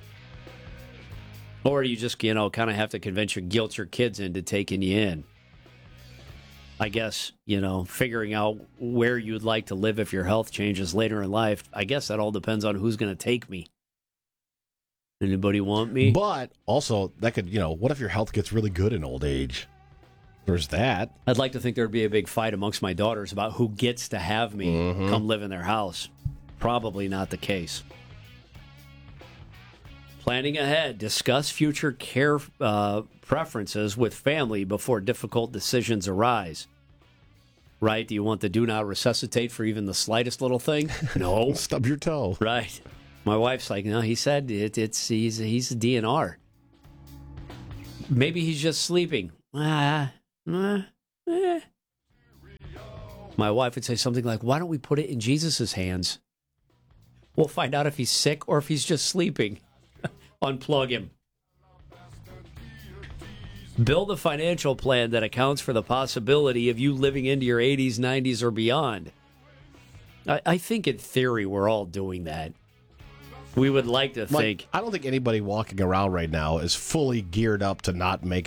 Or you just, you know, kind of have to convince your guilt your kids into taking you in. I guess, you know, figuring out where you'd like to live if your health changes later in life, I guess that all depends on who's going to take me. Anybody want me? But also, that could, you know, what if your health gets really good in old age? There's that. I'd like to think there'd be a big fight amongst my daughters about who gets to have me mm-hmm. come live in their house. Probably not the case. Planning ahead. Discuss future care uh, preferences with family before difficult decisions arise. Right? Do you want the do not resuscitate for even the slightest little thing? No. Stub your toe. Right. My wife's like, no, he said it, it's he's he's a D N R. Maybe he's just sleeping. Ah, uh, eh. My wife would say something like, why don't we put it in Jesus' hands? We'll find out if he's sick or if he's just sleeping. Unplug him. Build a financial plan that accounts for the possibility of you living into your eighties, nineties, or beyond. I, I think in theory we're all doing that. We would like to Like, think. I don't think anybody walking around right now is fully geared up to not make